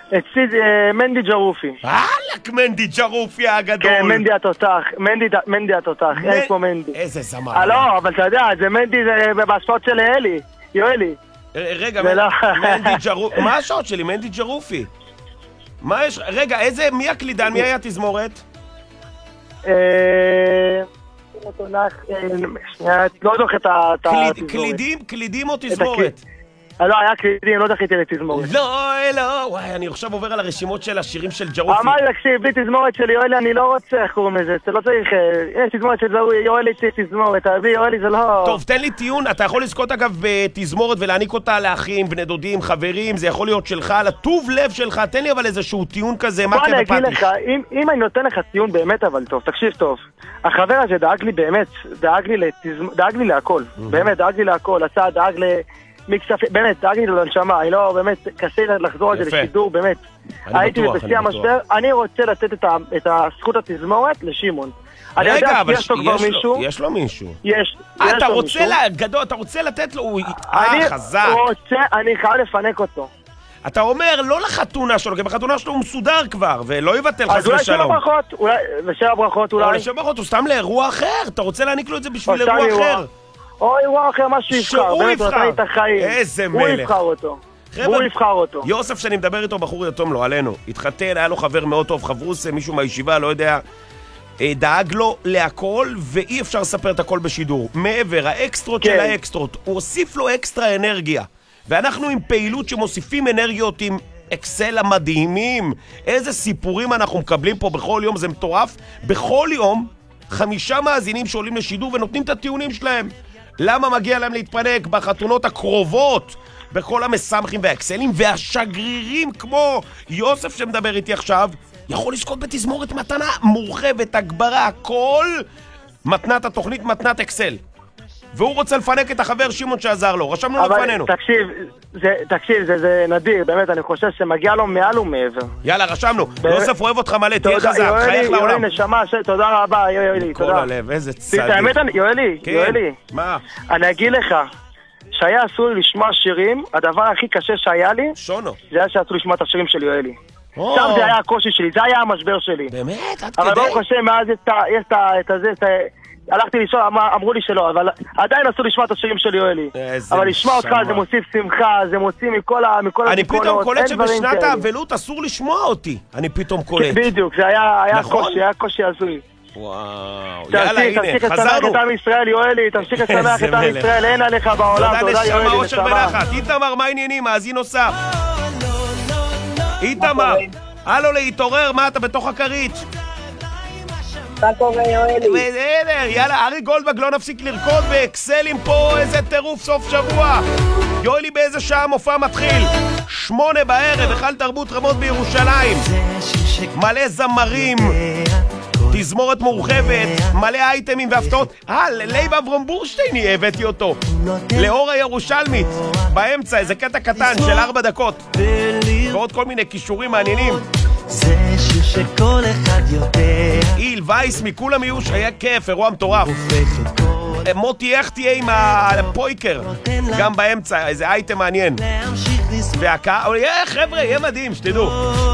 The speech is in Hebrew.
אצלי מנדי ג'רופי. הלק, מנדי ג'רופי הגדול. כן, מנדי התותח. מנדי התותח. אין פה מנדי. איזה זמר. לא, אבל אתה יודע, זה מנדי זה בהשפעות של אלי. יואלי. רגע, מנדי ג'רופי. מה השעות שלי? מנדי ג'רופי. מה יש? רגע, מי הקלידן? מי היה תזמורת? לא זוכר את התזמורת. קלידים או תזמורת? לא, היה קלידים, לא דחיתי לתזמורת. לא, וואי, אני עכשיו עובר על הרשימות של השירים של ג'רופי. אמר לי, תקשיב, בלי תזמורת של יואלי אני לא רוצה, איך קוראים לזה, זה לא צריך, יש תזמורת של יואלי צריך תזמורת, תביא יואלי זה לא... טוב, תן לי טיעון, אתה יכול לזכות אגב בתזמורת ולהעניק אותה לאחים, בני דודים, חברים, זה יכול להיות שלך, על הטוב לב שלך, תן לי אבל איזשהו טיעון כזה, מה אני אגיד לך, אם אני נותן לך טיעון באמת אבל טוב, תקשיב טוב, החבר הזה דאג לי באמת, דאג לי להכל, באמת דאג לי להכל, עשה דאג באמת, דאג לי לנשמה, אני לא, באמת, קשה לחזור על זה לשידור, באמת. הייתי בשיא המשבר, אני רוצה לתת את הזכות התזמורת לשימון. רגע, אבל יש לו מישהו. אתה רוצה גדול, אתה רוצה לתת לו, חזק. אני חייב לפנק אותו. אתה אומר, לא לחתונה שלו, כי בחתונה שלו הוא מסודר כבר, ולא יבטל חס ושלום. אז לשם הברכות, אולי. לא, לשם הברכות, הוא סתם לאירוע אחר, אתה רוצה להעניק לו את זה בשביל אירוע אחר. או אירוע אחר, מה שיבחר, באמת, הוא נתן לי את החיים. איזה מלך. הוא יבחר אותו. הוא יבחר אותו. יוסף שאני מדבר איתו, בחור יתום לו, עלינו. התחתן, היה לו חבר מאוד טוב, חברוס, מישהו מהישיבה, לא יודע, דאג לו להכל, ואי אפשר לספר את הכל בשידור. מעבר, האקסטרות של האקסטרות, הוא הוסיף לו אקסטרה אנרגיה. ואנחנו עם פעילות שמוסיפים אנרגיות עם אקסל המדהימים. איזה סיפורים אנחנו מקבלים פה בכל יום, זה מטורף. בכל יום, 5 מאזינים שעולים לשידור ונותנים את הטיעונים שלהם. למה מגיע להם להתפנק בחתונות הקרובות, בכל המסמכים והאקסלים והשגרירים כמו יוסף שמדבר איתי עכשיו, יכול לזכות בתזמורת מתנה מורחבת, הגברה, הכל מתנת התוכנית, מתנת אקסל. והוא רוצה לפנק את החבר שימון שעזר לו, רשמנו לפנינו. אבל תקשיב, זה נדיר, באמת, אני חושב שמגיע לו מעל ומעבר. יאללה, רשמנו. יוסף אוהב אותך מלא, תהיה חזק, חייך לעולם. יואלי, נשמה, תודה רבה, יואלי, תודה. כל הלב, איזה צדיק. האמת, יואלי, מה? אני אגיד לך, שהיה אסור לי לשמוע שירים, הדבר הכי קשה שהיה לי, שונו. זה היה שאסור לשמוע את השירים של יואלי. שם זה היה הקושי שלי, זה היה המשבר שלי. באמת? עד כדי? אבל ברוך השם, מאז יש את זה, הלכתי לשאול, אמרו לי שלא, אבל עדיין אסור לשמוע את השירים של יואלי. אבל לשמוע אותך זה מוסיף שמחה, זה מוציא מכל המקולות. אני פתאום קולט שבשנת האבלות אסור לשמוע אותי. אני פתאום קולט. בדיוק, זה היה קושי, היה קושי הזוי. וואו, יאללה, הנה, חזרנו. תמשיך לשמח את עם ישראל, יואלי, תמשיך לשמח את עם ישראל, אין עליך בעולם, תודה יואלי, אושר בנחת. איתמר, מה העניינים? מאזין נוסף. איתמר, הלו להתעורר, מה אתה בתוך הכרית? מה קורה יואלי? יאללה, ארי גולדברג לא נפסיק לרקוד באקסלים פה, איזה טירוף סוף שבוע. יואלי באיזה שעה מופע מתחיל? 8 בערב, היכל תרבות רמות בירושלים. מלא זמרים, תזמורת מורחבת, מלא אייטמים והפתעות. לייב אברום בורשטייני הבאתי אותו, לאור הירושלמית באמצע, איזה קטע קטן של 4 דקות ועוד כל מיני קישורים מעניינים. זה שיר שכל אחד יודע, איל וייס מכולם יהיו שהיה כיף, אירוע מטורף. מוטי איך תהיה עם הפויקר גם באמצע, איזה אייטם מעניין. והקהל, חבר'ה, יהיה מדהים, שתדעו.